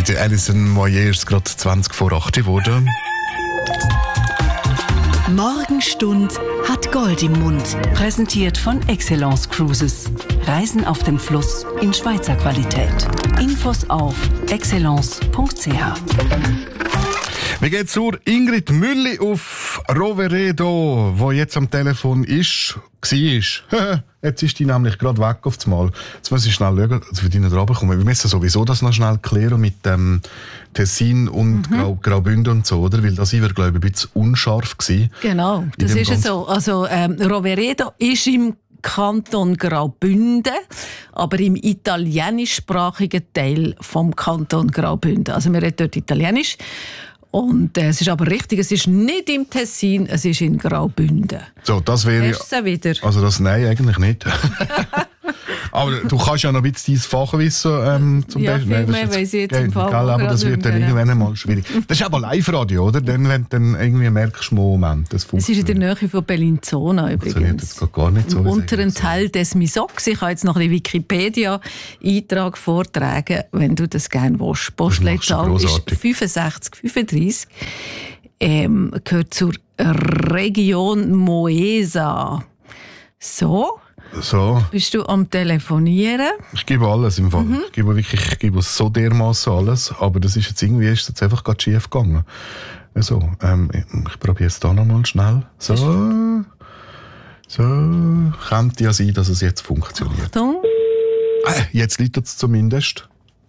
Mit der Alison Moyer ist es gerade 20 vor 8 geworden. Morgenstund hat Gold im Mund. Präsentiert von Excellence Cruises. Reisen auf dem Fluss in Schweizer Qualität. Infos auf excellence.ch. Wir gehen zur Ingrid Mülli auf Roveredo, wo jetzt am Telefon war. Jetzt ist die nämlich gerade weg auf das Mal. Jetzt muss ich schnell schauen, dass wir die nicht runterkommen. Wir müssen sowieso das noch schnell klären mit dem Tessin und Graubünden und so, oder? Weil das war, glaube ich, ein bisschen unscharf gewesen. Genau, das ist es so. Also Roveredo ist im Kanton Graubünden, aber im italienischsprachigen Teil vom Kanton Graubünden. Also wir reden dort Italienisch. Und es ist aber richtig, es ist nicht im Tessin, es ist in Graubünden. So, das wäre wieder. Also das nein, eigentlich nicht. Aber du kannst ja noch ein bisschen dein Fachwissen zum ja, Beispiel. Viel mehr weiss ich jetzt im Fall. Aber das wird dann irgendwann einmal schwierig. Das ist aber Live-Radio, oder? Dann, wenn du dann irgendwie merkst, Moment, das funktioniert. Es ist in der Nähe von Bellinzona übrigens. Das gar nicht so. Im unteren Teil des Misox. Ich habe jetzt noch ein Wikipedia-Eintrag vortragen, wenn du das gerne willst. Postleitzahl ist 6535. Gehört zur Region Moesa. So. Bist du am Telefonieren? Ich gebe alles im Fall. Ich gebe so dermaßen alles. Aber das ist jetzt irgendwie einfach gerade schief gegangen. Also, ich probiere es da nochmal schnell. So. Könnte ja sein, dass es jetzt funktioniert. Achtung. Jetzt liegt es zumindest.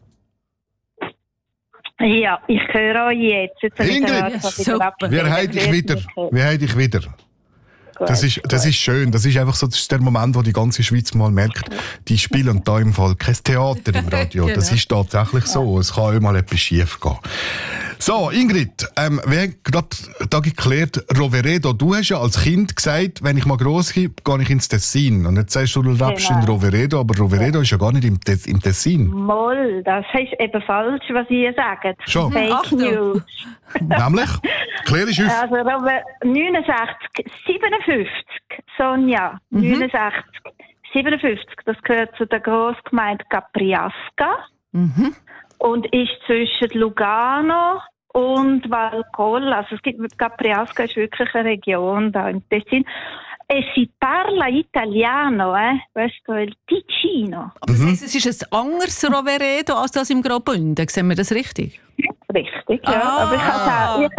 Ja, ich höre euch jetzt. Ingrid, wir haben dich wieder. Das ist schön. Das ist einfach so, das ist der Moment, wo die ganze Schweiz mal merkt, die spielen da im Fall kein Theater im Radio. Genau. Das ist tatsächlich so. Es kann auch mal etwas schief gehen. So, Ingrid, wir haben gerade da geklärt, Roveredo, du hast ja als Kind gesagt, wenn ich mal gross bin, gehe ich ins Tessin. Und jetzt sagst du lebst in Roveredo, aber Roveredo ist ja gar nicht im Tessin. Moll, das ist eben falsch, was ihr sagt. Schon. Fake News. Nämlich? Klär es auf. Also 69, 57, Sonja, 69, 57, das gehört zu der Grossgemeinde Capriasca und ist zwischen Lugano und Valcolla. Also es gibt, Capriasca ist wirklich eine Region da im Tessin. E si parla italiano, questo è il Ticino. Aber das heisst, es ist ein anderes Roveredo als das im Graubünden. Sehen wir das richtig? Richtig, ja. Aber ich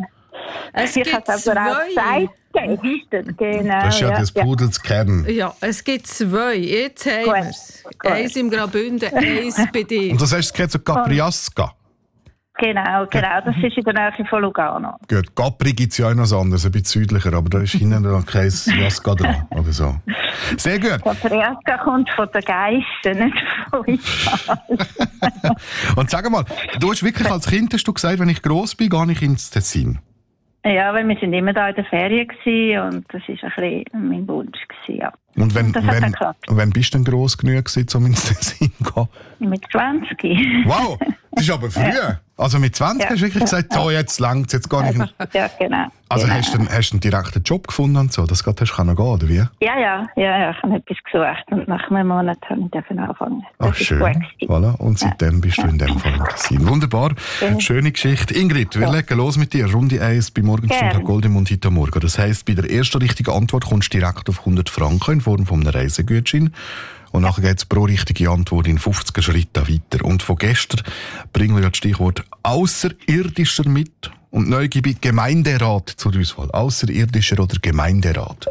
habe es aber auch getestet. Genau, Das ist ja des Pudels Kern. Ja, es gibt 2. Jetzt haben wir es. Eins im Graubünden, eins bei dir. Und das heißt, es geht zu Capriasca. Genau. Das ist in der Nähe von Lugano. Gut, Capri gibt es ja auch noch anderes, ein bisschen südlicher, aber da ist hinten noch kein Jasca dran oder so. Sehr gut. Capriasca kommt von den Geissen, nicht von Italien. Und sag mal, du hast wirklich als Kind hast du gesagt, wenn ich gross bin, gehe ich ins Tessin. Ja, weil wir sind immer da in der Ferien gewesen und das war ein bisschen mein Wunsch gewesen, ja. Und wenn bist du denn gross genug gewesen, um ins Tessin zu gehen? Mit 20. Wow, das ist aber früh. Ja. Also mit 20 hast du wirklich gesagt, so, jetzt langt's, jetzt gar nicht. Ja, genau. Also genau. Hast du einen direkten Job gefunden und so, das hast du gehen, oder wie? Ja, ich habe etwas gesucht und nach einem Monat habe ich angefangen. Ach, schön. Voilà. Und seitdem bist du in dem Fall im Tessin. Wunderbar, schöne Geschichte. Ingrid, wir legen los mit dir. Runde 1 bei Morgenstund hat Gold im Mund heute Morgen. Das heisst, bei der ersten richtigen Antwort kommst du direkt auf 100 Franken in Form von einem Reisegutschein. Und nachher geht es pro richtige Antwort in 50er Schritten weiter. Und von gestern bringen wir ja das Stichwort Außerirdischer mit. Und neu gebe ich Gemeinderat zur Auswahl. Außerirdischer oder Gemeinderat?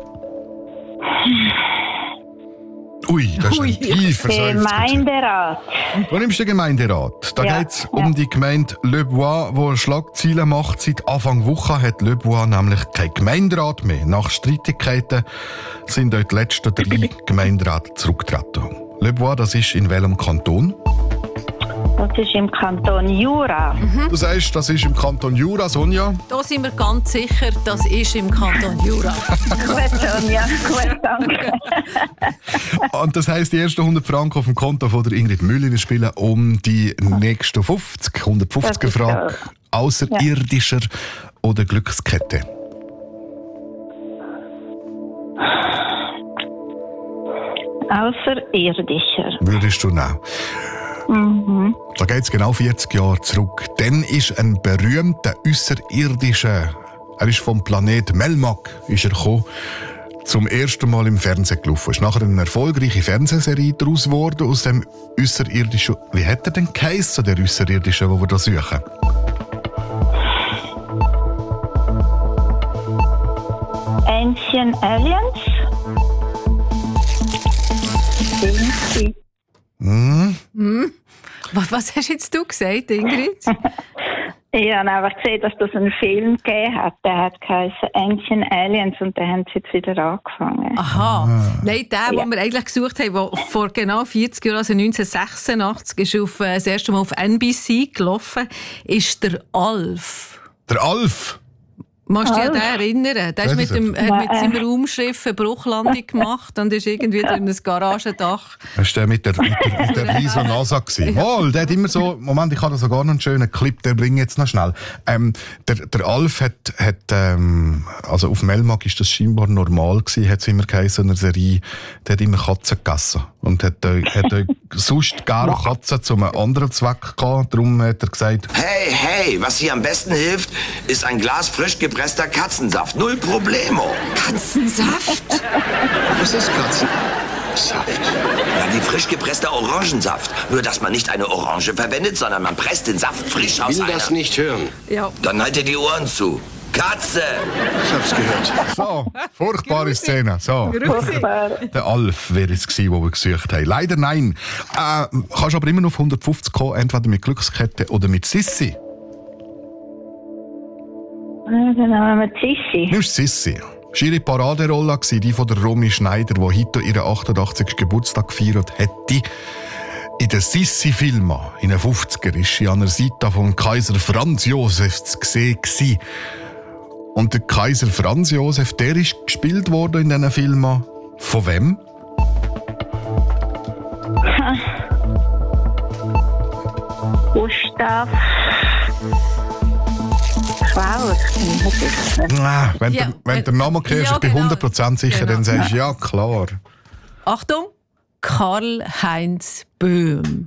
Ui, das ist ein tiefer Seufzer. Gemeinderat. Du nimmst den Gemeinderat. Da geht es um die Gemeinde Le Bois, die Schlagzeilen macht. Seit Anfang Woche hat Le Bois nämlich kein Gemeinderat mehr. Nach Streitigkeiten sind dort die letzten 3 Gemeinderäte zurückgetreten. Le Bois, das ist in welchem Kanton? Das ist im Kanton Jura. Du sagst, das ist im Kanton Jura, Sonja? Da sind wir ganz sicher, das ist im Kanton Jura. Gut, Sonja. Gut, danke. Und das heisst, die ersten 100 Franken auf dem Konto von der Ingrid Mülli. Wir spielen um die nächsten 150er Frage. Außerirdischer oder Glückskette? Außerirdischer. Würdest du nehmen? Da geht es genau 40 Jahre zurück. Dann ist ein berühmter Außerirdischer, er ist vom Planet Melmac, ist er gekommen, zum ersten Mal im Fernsehen gelaufen. Ist nachher eine erfolgreiche Fernsehserie daraus geworden, aus dem Außerirdischen. Wie hat er denn geheissen, der Außerirdische, den wir da suchen? Ancient Aliens? Was hast jetzt du gesagt, Ingrid? Ich habe einfach gesehen, dass das einen Film gegeben hat. Der hat geheißen Ancient Aliens und den haben sie jetzt wieder angefangen. Aha. Nein, der, den wir eigentlich gesucht haben, der vor genau 40 Jahren, also 1986, ist das erste Mal auf NBC gelaufen, ist der Alf. Der Alf? Musst du dich an den erinnern? Der hat mit seinem Raumschiff eine Bruchlandung gemacht und ist irgendwie durch ein Garagendach. Das war der mit der riesen NASA gewesen. Wohl, der hat immer so, Moment, ich habe da sogar noch einen schönen Clip, den bringe ich jetzt noch schnell. Der Alf hat also auf Melmac ist das scheinbar normal gewesen, hat es immer geheißen, in einer Serie, der hat immer Katzen gegessen. Und hat sonst gar Katzen zu einem anderen Zweck gehabt. Darum hat er gesagt, Hey, was hier am besten hilft, ist ein Glas frisch gepresster Katzensaft. Null Problemo. Katzensaft? Was ist Katzensaft? Ja, wie frisch gepresster Orangensaft. Nur, dass man nicht eine Orange verwendet, sondern man presst den Saft frisch aus einer... Ich will das nicht hören. Ja. Dann haltet die Ohren zu. Katze! Ich hab's gehört. so, furchtbare Szene. So. Der Alf wäre es gewesen, den wir gesucht haben. Leider nein. Kannst aber immer noch auf 150 kommen, entweder mit Glückskette oder mit Sissi. Genau, mit Sissi. Nimmst Sissi. Das war ihre Paraderolle, die von der Romy Schneider, die heute ihren 88. Geburtstag gefeiert hätte. In den Sissi-Filmen, in den 50er, war sie an der Seite von Kaiser Franz Josef zu sehen. Und der Kaiser Franz Josef, der ist gespielt worden in diesen Filmen. Von wem? Gustav Klauer. Wenn der Name kennst, ich bin 100% sicher, dann sagst du, ja, klar. Achtung, Karl-Heinz Böhm.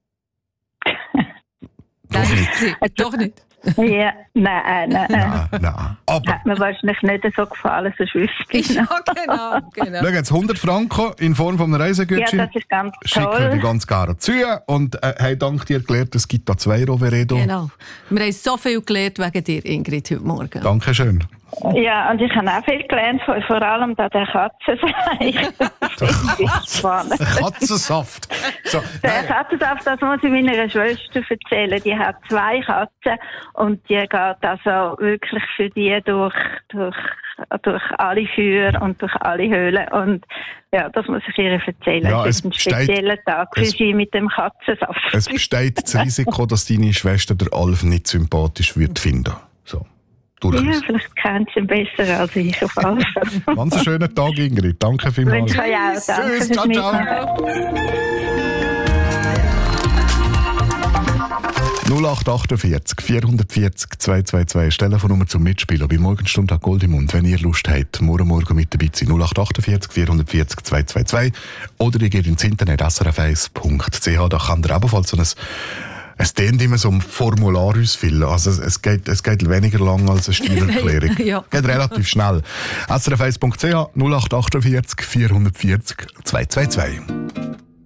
Doch nicht. Doch nicht. Ja, nein. Aber Hat mir wahrscheinlich nicht so gefallen, sonst wüsste ich Ja, noch. genau. schau jetzt, 100 Franken in Form von einem Reisegutschein. Ja, das ist ganz Schicken wir toll. die ganz gerne zu. Und haben dank dir gelernt, es gibt da 2 Roveredo. Genau. Wir haben so viel gelernt wegen dir, Ingrid, heute Morgen. Dankeschön. Ja, und ich habe auch viel gelernt, vor allem da der Katzensaft. Der Katzensaft. So, Der Katzensaft, das muss ich meiner Schwester erzählen. Die hat 2 Katzen und die geht also wirklich für die durch alle Feuer und durch alle Höhlen. Und ja, das muss ich ihr erzählen. Ja, es ist ein spezieller Tag für sie mit dem Katzensaft. Es besteht das Risiko, dass deine Schwester der Alf nicht sympathisch wird finden. So. Ja, Durchaus. vielleicht kennt sie ihn besser als ich auf alle Fälle. Ganz einen schönen Tag, Ingrid. Danke vielmals. Wünsche euch auch. Danke Tschüss, fürs ciao, ciao. Mitmachen. 0848 440 222 ist die Telefonnummer zum Mitspielen bei Morgenstund Gold im Mund. Wenn ihr Lust habt, morgen mit dabei zu sein. 0848 440 222 oder ihr geht ins Internet srf1.ch. Da kann ihr ebenfalls so es dient immer so ein Formular ausfüllen. Also es geht weniger lang als eine Steuererklärung. Ja. Geht relativ schnell. srf1.ch 0848 440 222.